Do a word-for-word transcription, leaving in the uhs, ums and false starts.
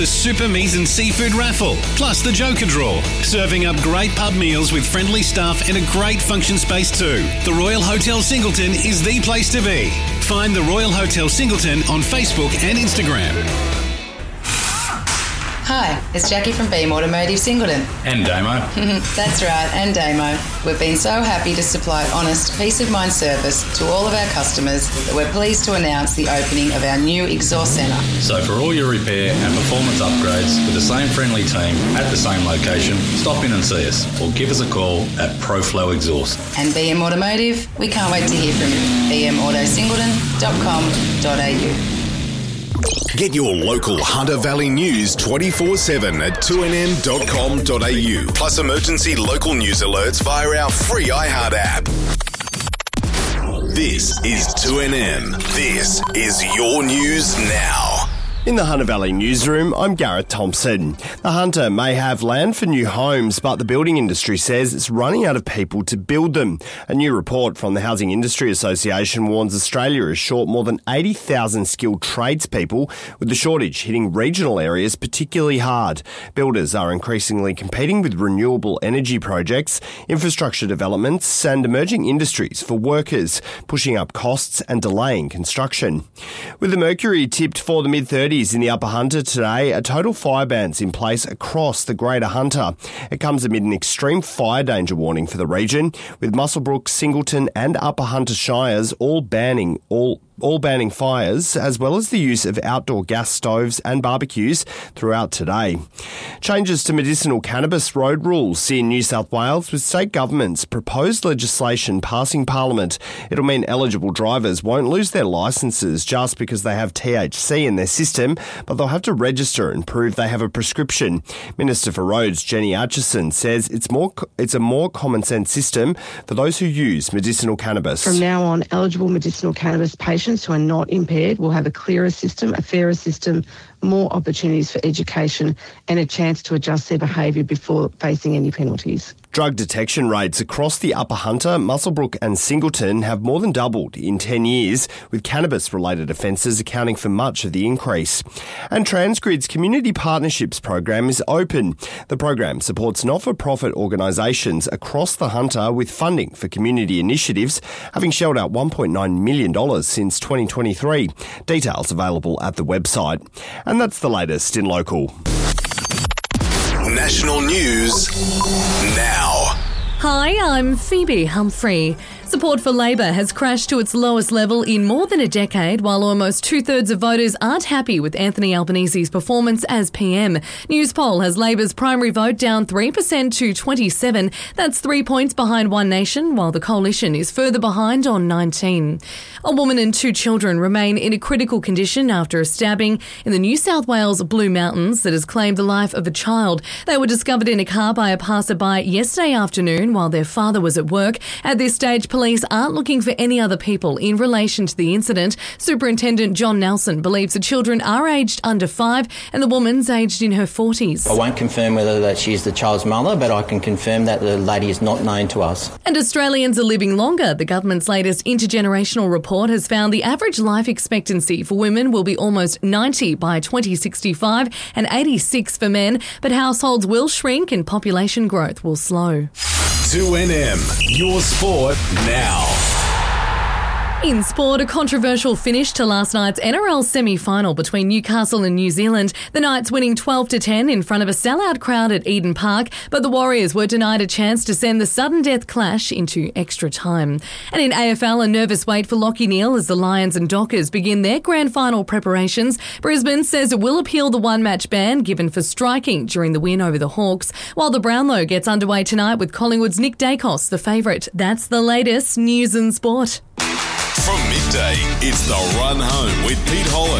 The Super Meat and Seafood Raffle, plus the Joker Draw. Serving up great pub meals with friendly staff and a great function space too. The Royal Hotel Singleton is the place to be. Find the Royal Hotel Singleton on Facebook and Instagram. Hi, it's Jackie from Beam Automotive Singleton. And Damo. That's right, and Damo. We've been so happy to supply honest, peace of mind service to all of our customers that we're pleased to announce the opening of our new exhaust centre. So for all your repair and performance upgrades with the same friendly team at the same location, stop in and see us or give us a call at ProFlow Exhaust. And B M Automotive, we can't wait to hear from you. b m auto singleton dot com dot a u. Get your local Hunter Valley news twenty-four seven at two n m dot com dot a u. Plus emergency local news alerts via our free iHeart app. This is two N M. This is your news now. In the Hunter Valley newsroom, I'm Gareth Thompson. The Hunter may have land for new homes, but the building industry says it's running out of people to build them. A new report from the Housing Industry Association warns Australia is short more than eighty thousand skilled tradespeople, with the shortage hitting regional areas particularly hard. Builders are increasingly competing with renewable energy projects, infrastructure developments and emerging industries for workers, pushing up costs and delaying construction. With the mercury tipped for the mid-thirties in the Upper Hunter today, a total fire ban's in place across the Greater Hunter. It comes amid an extreme fire danger warning for the region, with Muswellbrook, Singleton and Upper Hunter Shires all banning all all banning fires, as well as the use of outdoor gas stoves and barbecues throughout today. Changes to medicinal cannabis road rules see in New South Wales, with state government's proposed legislation passing Parliament. It'll mean eligible drivers won't lose their licences just because they have T H C in their system, but they'll have to register and prove they have a prescription. Minister for Roads, Jenny Atchison, says it's more it's a more common sense system for those who use medicinal cannabis. From now on, eligible medicinal cannabis patients who are not impaired will have a clearer system, a fairer system, more opportunities for education and a chance to adjust their behaviour before facing any penalties. Drug detection rates across the Upper Hunter, Muswellbrook and Singleton have more than doubled in ten years, with cannabis-related offences accounting for much of the increase. And Transgrid's Community Partnerships program is open. The program supports not-for-profit organisations across the Hunter with funding for community initiatives, having shelled out one point nine million dollars since twenty twenty-three. Details available at the website. And that's the latest in local. National news now. Hi, I'm Phoebe Humphrey. Support for Labor has crashed to its lowest level in more than a decade, while almost two-thirds of voters aren't happy with Anthony Albanese's performance as P M. Newspoll has Labor's primary vote down three percent to twenty-seven. That's three points behind One Nation, while the coalition is further behind on nineteen. A woman and two children remain in a critical condition after a stabbing in the New South Wales Blue Mountains that has claimed the life of a child. They were discovered in a car by a passerby yesterday afternoon while their father was at work. At this stage, police aren't looking for any other people in relation to the incident. Superintendent John Nelson believes the children are aged under five and the woman's aged in her forties. I won't confirm whether that she is the child's mother, but I can confirm that the lady is not known to us. And Australians are living longer. The government's latest intergenerational report has found the average life expectancy for women will be almost ninety by twenty sixty-five and eighty-six for men, but households will shrink and population growth will slow. two N M, your sport now. In sport, a controversial finish to last night's N R L semi-final between Newcastle and New Zealand. The Knights winning twelve to ten in front of a sellout crowd at Eden Park, but the Warriors were denied a chance to send the sudden death clash into extra time. And in A F L, a nervous wait for Lachie Neale as the Lions and Dockers begin their grand final preparations. Brisbane says it will appeal the one-match ban given for striking during the win over the Hawks, while the Brownlow gets underway tonight with Collingwood's Nick Dacos, the favourite. That's the latest news and sport. From midday, it's The Run Home with Pete Holland.